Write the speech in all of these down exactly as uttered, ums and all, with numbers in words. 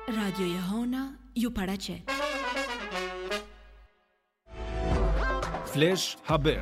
Radio Jehona ju paraqet. Flash Haber.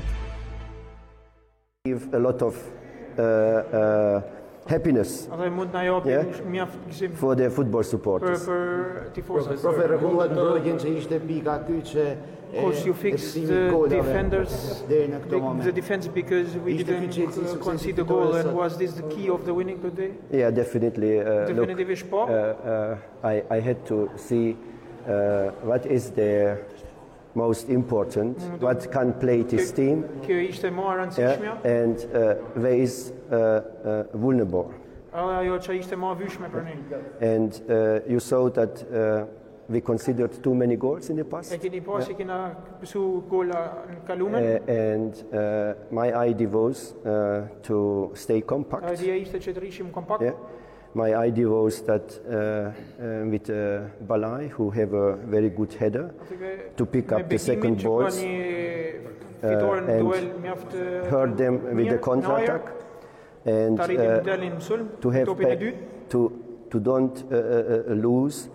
Give a lot of uh, uh, happiness Dhe mund na japi Yeah. mjaft gëzim for the football për supporters. për tifozët. Profe rregullat mbrojtjen që ishte pika aty që e, Course you e fix ftimi the golave defenders, deri në këtë the, moment. the defense because we Ishte didn't ky Chelsea uh, suksesi concede a fitore goal, and sot. was this the key of the winning today? Yeah, definitely. Uh, look, Definitivisht po. uh, uh, I, I had to see uh, what is the most important, what can play this team, Kjo ishte më e yeah, rëndësishmja, and uh, where is uh, uh, vulnerable. edhe ajo që ishte më e vyshme për ne. And uh, you saw that uh, we considered too many goals in the past. E keni pasi kena pësu gola në kalumen, Uh, and uh, my idea was uh, to stay compact. idea ishte që të rishim kompakt. Yeah. My idea was that uh, uh, with uh, Balai, who have a very good header, to pick up the second balls, Fitore në and duel mjaft uh, hurt them with the mirë, counter-attack, and Ta rritim uh, dalin në sulm, to have topin e pa- dytë, to to don't uh, uh, uh, lose,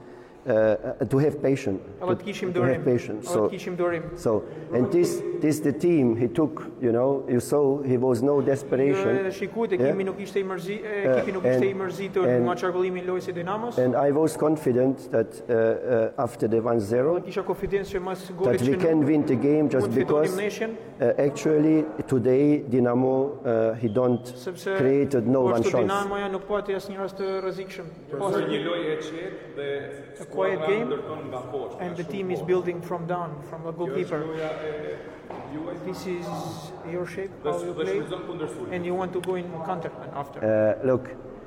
uh, to have patience, edhe të kishim to have dorim. patience. Edhe So, të kishim dorim. so, and this this the team he took. You know, you saw he was no Jo, desperation. edhe shikujt, Yeah. ekipi nuk ishte i mërzi, e, ekipi nuk ishte i and- mërzitur and- nga qarkullimi i lojës së Dinamos. And I was confident that uh, uh, after the one zero, Kisha konfidencë që mas golit that we që can nuk win the game just mund fitonim because neshin, uh, actually today Dinamo uh, he don't sepse created no one poshtu chance. Dinamoja nuk pati asnjë rast të rrezikshëm. Pas Një lojë e qetë dhe a quiet game, ndërton nga poshtë. and the team is building from down, from the goalkeeper. Loja e juaj This is your shape, dhe how you dhe play, shfrytëzon kundërshturin. and you want to go in counter after. Uh, look,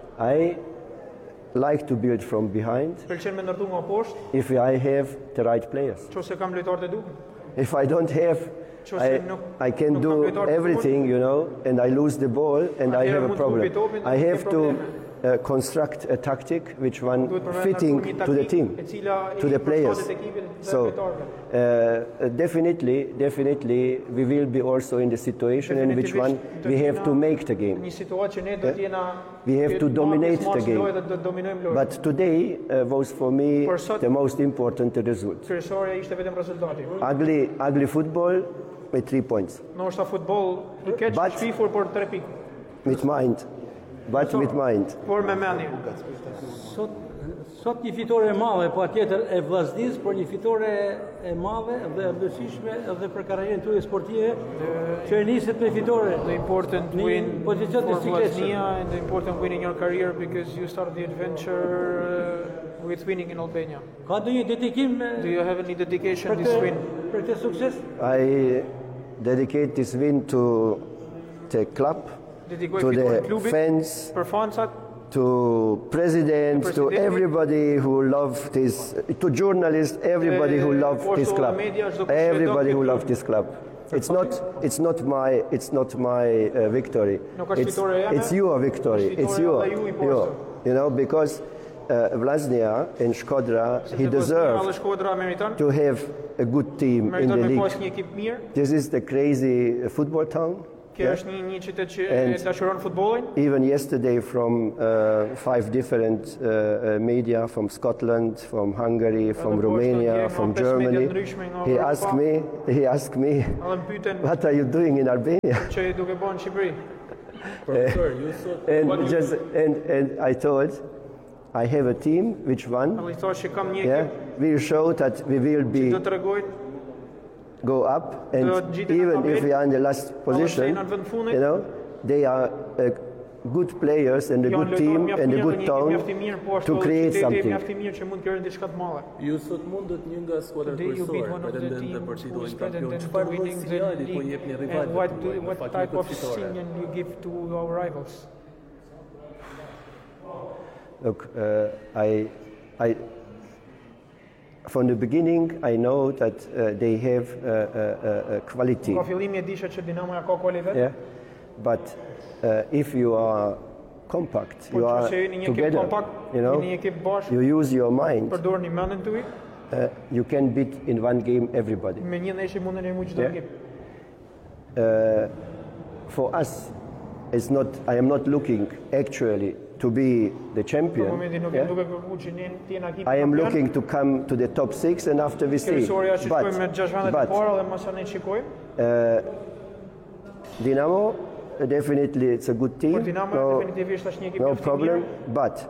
I like to build from behind Pëlqen me ndërtu nga poshtë, if I have the right players. nëse kam lojtarët e duhur. If I don't have, Qose I, nuk- I can nuk do kam lojtarë të everything, you know, and I lose the ball and I Atëherë have a mund të problem. hupi topin dhe I ke have to probleme. uh, construct a tactic which one Duhet përveç fitting ndërtu një to the taktikë team, e cila i to the players. përshtatet ekipit dhe So lojtarëve. uh, definitely, definitely, we will be also in the situation in which one Definitivisht we do have t'jena to make the game. Një situatë që ne do të jena We have to dominate the game. Dhe do të dominojmë lojën. But today uh, was for me Për sot- the most important result. Kryesorja ishte vetëm rezultati. Ugly, ugly football with three points. Në është ta futboll i keq, But- shifur por tre pikë. With mind, but with mind. Por me mendje. Sot, sot një fitore e madhe, po atjetër e vllaznis, por një fitore e madhe dhe e vlerësishme edhe për karrierën tuaj sportive, që e niset me fitore. The important Një win pozicion të for sikletshëm. Vllaznia and the important win in your career because you started the adventure uh, with winning in Albania. Ka ndonjë dedikim Do me- you have any dedication për this këtë, win? për këtë sukses? I dedicate this win to the club, Dedikoj to fitoren the klubit, fans, për fansat, to president, to Presidenti. everybody who love this, to journalists, everybody who Eh, love poshtu this club, media, çdo kush që everybody do who këtë love klub. this club. It's not, it's not my, it's not my uh, victory. Nuk është It's, fitore jeme, it's your victory. është It's fitoria your, dhe ju i your, poshtë. you know, because uh, Vllaznia and Shkodra, he Vllaznia dhe deserved Shkodra meriton. to have a good team in Meriton the me pas league. një ekip mirë. This is the crazy uh, football town. Kjo yeah? është një një qytet që And- e dashuron futbollin. Even yesterday from uh, five different uh, uh, media from Scotland, from Hungary, from poshtë Romania, ndjej from nga pesë media Germany. ndryshme nga He Europa. asked me, he asked me, Edhe më pyeten what are you doing in Albania? që duke bën në Shqipëri. Profesor, ju sot And just and, and I told, I have a team which won. Edhe i thosh që kam një Yeah, ekip we show that we will që be do të tregojnë go up, and Do gjiten në even if tabelë, we are in the last position, në vend fundit. you know, they are uh, good players and a janë good lojtarë team mjaft and a mirë, good dhe një ekip mjaft i town mirë, po ashtu to create qyteti something. mjaft i mirë që mund të krijojë diçka të madhe. Ju sot mundët një nga skuadrat Today you beat kryesore, one of the pretendente team për who titullin is kampion. pretendent to Çfarë winning the sinjali po league, jepni and rivalëve what, tuaj në what fakt type një of fitore? signal you give to our rivals? Look, uh, I, I, from the beginning, I know that uh, they have uh, uh, uh, quality. Ka fillimi e disha që Dinamoja ka kvalitet. Yeah, but uh, if you are compact, Po you are nëse jeni një ekip together. kompakt, You know, jeni një ekip bashkë, you use your mind. përdorni mendjen tuaj, Uh, you can beat in one game everybody. me një ndeshje mundeni me çdo Yeah. ekip. Uh, for us, it's not. I am not looking actually to be the Në champion. momentin nuk yeah? jam duke kërkuar që ne të jena ekipi I am kampion. looking to come to the top six and after we see. Kryesorja që shkojmë me gjashtë vendet e but para dhe mos ne shikojmë. Dinamo, uh, definitely it's a good team. Por Dinamo no, definitivisht është një ekip no mjaft i problem. mirë. But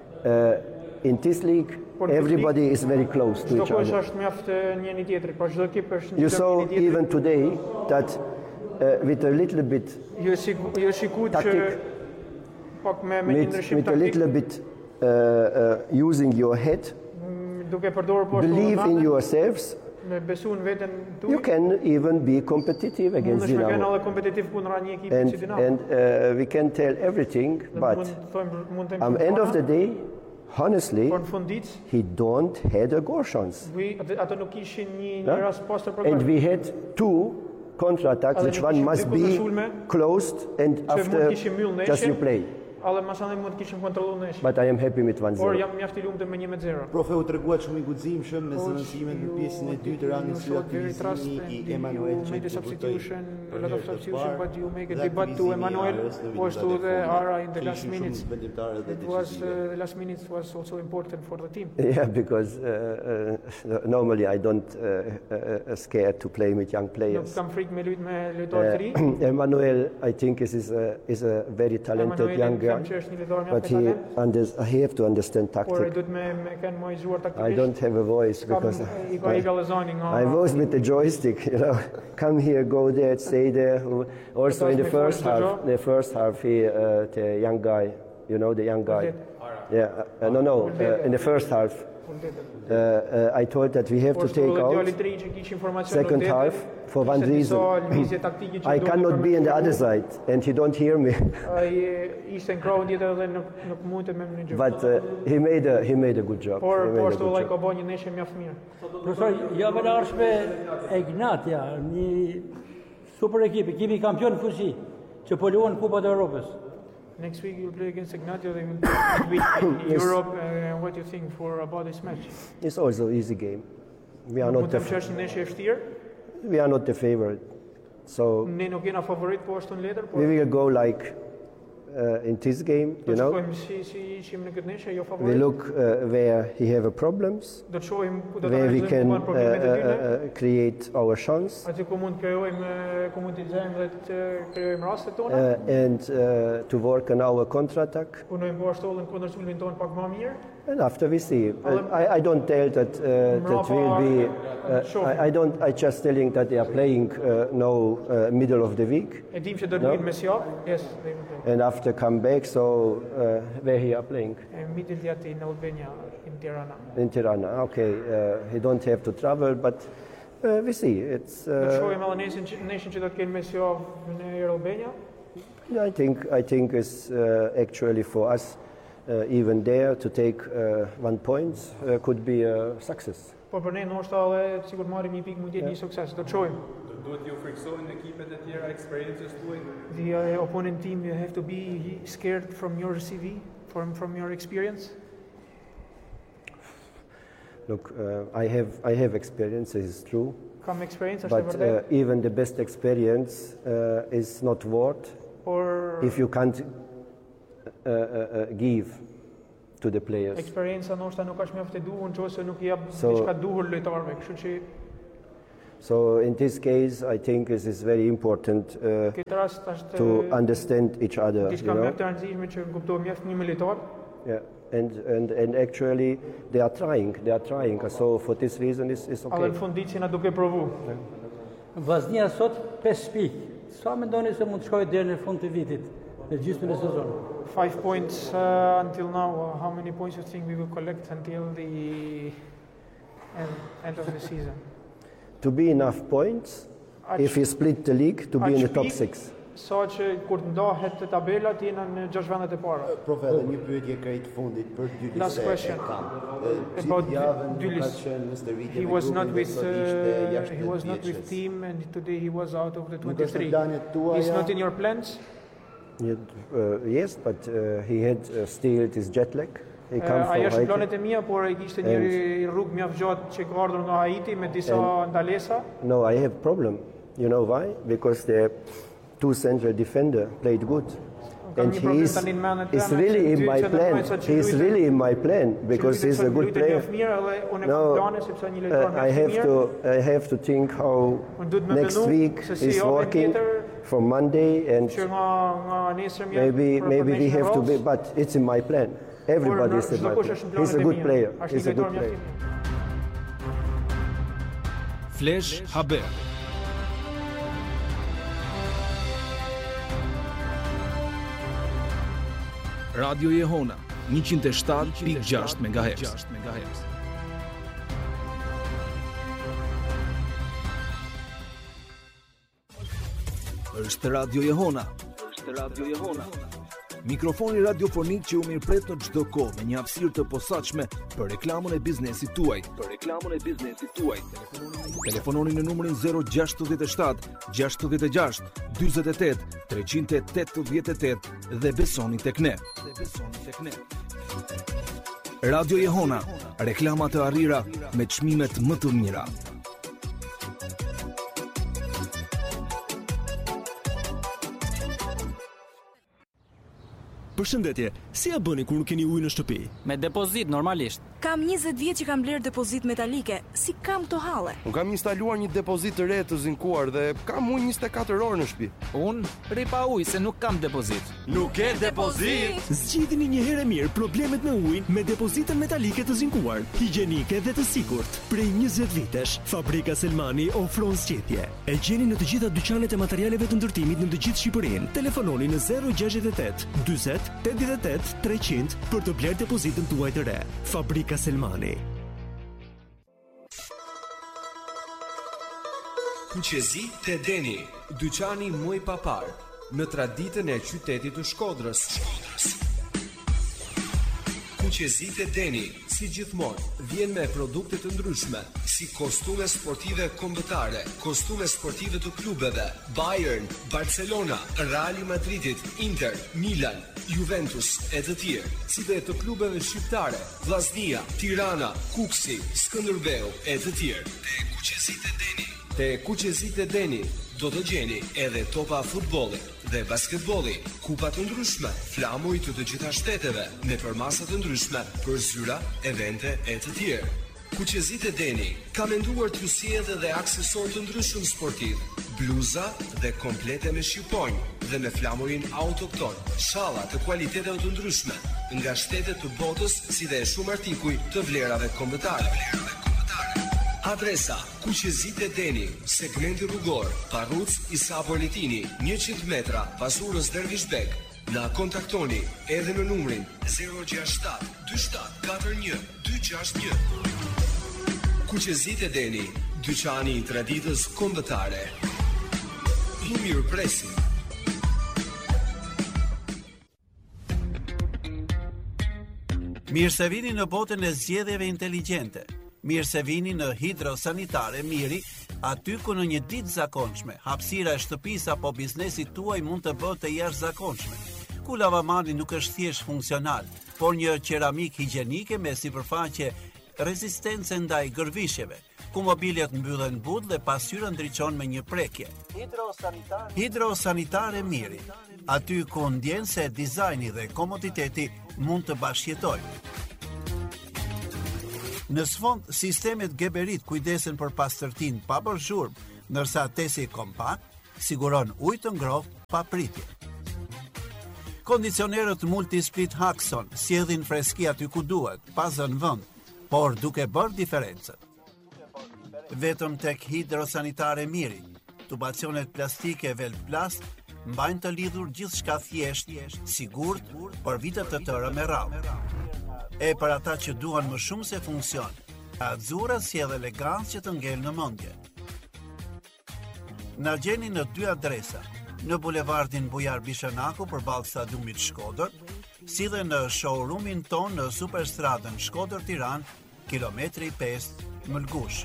uh, in this league, Por në everybody is very close to Çdo each kush other. është mjaft e njëri tjetrit, por çdo ekip është You një saw njëri tjetrit. even today that uh, with a little bit, Ju shiku ju shikuat që Taktik. pak me me një with, ndryshim with a taktik, little bit uh, uh, using your head, duke përdorur poshtë believe in yourselves, me besu në veten you tuaj. can even be competitive against Mundesh me qenë Dinamo. edhe kompetitiv kundra një ekipi And, si Dinamo. and uh, we can tell everything, Dhe but mund të thojmë mund të at the end of the day, honestly, por në fundit he don't had a goal chance. vi ato nuk kishin një Yeah? një rast pas të And programit. we had two counter-attacks, Edhe which nuk one ishim must dy be kundërshulme, closed and mund after kishim mbyll just ndeshjen. you play. Alle masane mund të kishim kontrolluar ndeshjen. But I am happy with one Por zero. jam mjaft i lumtur me një me zero. Profe u treguat shumë i guximshëm me zëvendësimet në pjesën e dytë të rangës së very trust aktivizimi and i Emanuel you që made a debutoi substitution, a lot of për substitution, herë but you make a dhe debut to aktivizimi i Emanuel, Arës në was minutat to e the fundit, Ara in the që last ishin minutes. shumë vendimtare dhe It was decisive. uh, the last minutes was also important for the team. Yeah, because uh, uh, normally I don't uh, uh, uh, scared to play with young Nuk players. kam frikë me lut me lojtarë të ri. Uh, Emmanuel, I think, is, is, a, is a very talented Emanuel young e them guy, që është një lojtar mjaft but me he, talent, under, he have to understand por tactics. duhet me me kanë më izuar I taktikisht. don't have a voice Kam because i ka i gallëzoni nga I was with the joystick, you know, come here, go there, stay there. Also in the me first forced to half, draw. the first half, he, uh, the young guy, you know, the young guy. Yeah, uh, no, no, uh, in the first half, uh, uh, I told that we have to take out second half for one reason. I cannot be on the other side, and he don't hear me. Ai ishte në krahun tjetër dhe nuk nuk mund të më në gjë. But uh, he made a he made a good job. Por He made po a ashtu good vllai job. ka bën një ndeshje mjaft mirë. Profesor, javën e ardhshme e Gnatja, një super ekip, ekipi kampion fuqi, që po luan Kupat e Europës. Next week you'll play against Ignatio. They will beat Yes. Europe. Uh, what do you think for about this match? It's also an easy game. We are Mund not të the them që është një ndeshje e vështirë. we are not the favorite, so Ne nuk jena favorit po ashtu në letër, por we will go like uh, in this game, do you të know. shkojmë si si ishim në këtë ndeshje, jo We favorit. look uh, where he have a problems, Do të shohim ku do të where we analizojmë can ku uh, kanë problemet e tyre. uh, uh, create our chance, Aty ku mund të krijojmë, ku mund të nxjerrim dhe të krijojmë rastet tona. uh, and uh, to work on our counter-attack. Punojmë po ashtu edhe kundër sulmin ton pak më mirë. And after we see, uh, I, I don't tell that uh, that will be. Uh, I, I don't. I just telling that they are playing uh, now uh, middle of the week, E dim që do të No. vinë mes javë. Yes, they will play. and after come back, so uh, where he are playing E midilljat in Albania, in Tirana. in Tirana. Okay, uh, he don't have to travel, but uh, we see. It's. Do të Uh, shohim edhe nesën që nesën që do të kenë mes javë në Albania. I think. I think it's uh, actually for us. Uh, even there to take uh, one point uh, could be a success. Po për ne ndoshta edhe sikur marrim një pikë mund të jetë një sukses. Do të shohim. Duhet ju friksojnë ekipet e tjera eksperiencës tuaj? The uh, opponent team you have to be scared from your C V, from from your experience. Look, uh, I have. I have experience. This is true. Kam experience është e But uh, vërtetë, even the best experience uh, is not worth por if you can't uh, uh, uh, give to the players. eksperienca ndoshta nuk është mjaft e duhur nëse nuk i jap So- diçka duhur lojtarëve. Kështu që So in this case, I think it is very important uh, këtë rast është to understand each other. You diçka know, mjaft e rëndësishme që kuptohet mjaft një me lojtar. yeah. And and and actually, they are trying. They are trying. So for this reason, it's, it's Edhe okay. në fundit që na duke provu. Vllaznia sot pesë pikë. Sa mendoni se mund të shkojë deri në fund të vitit, në gjysmën e sezonit? Five points uh, until now. Uh, how many points you think we will collect until the end, end of the season? To be enough points, if we split the league, to be in the top six. Sa që kur të ndahet tabela të jena në gjashtë vendet e para. Profe, edhe një pyetje krejt fundit për dy Last liste question. e kam. About Gjithë javën dy nuk ka list- qenë në stërvitje He me was grupin not dhe with sot ishte uh, jashtë he was not with vjeçës. team and today he was out of the Nuk është në twenty-three. planet tuaja. He's not in your plans. Yeah, uh, yes, but uh, he had uh, still this jet lag. He Uh, come Ai from është në Haiti. planet e mia, por ai kishte një rrugë mjaft gjatë që ka ardhur nga Haiti me disa ndalesa. No, I have problem. You know why? Because the two central defender played good. and he's, he's really in my plan. He's really in my plan because he's a good player. Now uh, I have to I have to think how next week is working for Monday, and maybe maybe we have to be. But it's in my plan. Everybody is in my plan. He's a good player. He's a good player. Flash Haber. Radio Jehona njëqind e shtatë pikë gjashtë megahertz. Është Radio Jehona. Është Radio Jehona. Mikrofoni radiofonik që u mirëpret në çdo kohë me një hapësirë të posaçme për reklamën e biznesit tuaj. Për reklamën e biznesit tuaj. Telefononi në numrin zero gjasht shtat gjasht gjasht dyzet e tetë treqind e tetëdhjetë e tetë dhe besoni tek ne. Dhe besoni tek ne. Radio Jehona, reklama të arrira me çmimet më të mira. Përshëndetje, si ja bëni kur nuk keni ujë në shtëpi? Me depozit normalisht. Kam njëzet vjet që kam bler depozit metalike. Si kam këto halle? Unë kam instaluar një depozit të re të zinkuar dhe kam ujë njëzet e katër orë në shtëpi. Unë rri pa ujë se nuk kam depozit. Nuk ke depozit? Zgjidhni një herë mirë problemet me ujin me depozitën metalike të zinkuar, higjienike dhe të sigurt. Prej njëzet vitesh, Fabrika Selmani ofron zgjedhje. E gjeni në të gjitha dyqanet e materialeve të ndërtimit në të gjithë Shqipërinë. Telefononi në zero gjasht e tetë dyzet tetëdhjetë e tetë treqind për të bler depozitën tuaj të re. Fabrika Selmani. Kuqezi te Deni, dyqani më i papar në traditën e qytetit të Shkodrës. Kuqezi te Deni, si gjithmonë, vjen me produkte të ndryshme, si kostume sportive kombëtare, kostume sportive të klubeve, Bayern, Barcelona, Real Madridit, Inter, Milan, Juventus e të tjerë, si dhe të klubeve shqiptare, Vllaznia, Tirana, Kuksi, Skënderbeu e të tjerë. Te Kuqezit e Deni. Te Kuqezit e Deni do të gjeni edhe topa futbolli dhe basketbolli, kupa të ndryshme, flamuj të të gjitha shteteve, me përmasa të ndryshme për zyra, evente e të tjerë. Kuqezit e Deni ka menduar t'ju sjellë dhe aksesor të ndryshëm sportiv, bluza dhe komplete me shqiponjë dhe me flamurin autokton, shalla të kualiteteve të ndryshme, nga shtetet të botës si dhe shumë artikuj të vlerave kombëtare. Adresa: Kuqezit e Deni, segmenti rrugor, Parruc Isa Poletini, njëqind metra pas urës Dervishbek. Na kontaktoni edhe në numrin zero gjasht shtat dy shtat katër një dy gjasht një. Kuqezit e Deni, dyqani i traditës kombëtare. Ju mirëpresim. Mirë se vini në botën e zgjedhjeve inteligjente. Mirë se vini në Hidrosanitare Miri, aty ku në një ditë zakonshme, hapësira e shtëpisë apo biznesit tuaj mund të bëhet e jashtëzakonshme. Ku lavamani nuk është thjesht funksional, por një qeramik higjienike me sipërfaqe rezistence ndaj gërvishjeve, ku mobiljet mbyllen but dhe pasqyra ndriçon me një prekje. Hidrosanitare Hidrosanitare Miri, aty ku ndjen se dizajni dhe komoditeti mund të bashkëjetojnë. Në sfond, sistemet Geberit kujdesen për pastërtinë pa bërë zhurmë, ndërsa tesi kompakt siguron ujë të ngrohtë pa pritje. Kondicionerët Multisplit Haxon sjellin freski aty ku duhet, pa zënë vend, por duke bërë diferencën. Vetëm tek Hidrosanitare Miri, tubacionet plastike Velplast mbajnë të lidhur gjithçka thjesht, sigurt për vite të tëra me radhë. E për ata që duan më shumë se funksion, Azzurra sjell elegancë që të ngel në mendje. Na gjeni në dy adresa, në bulevardin Bujar Bishanaku përballë stadiumit Shkodër, si dhe në showroomin ton në Superstradën Shkodër-Tiranë, kilometri pesë Mëlgush.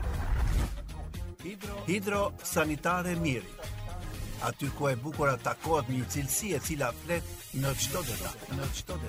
Hidrosanitare Miri, aty ku e bukur takohet një cilësi e cila flet në çdo detaj, në çdo detaj.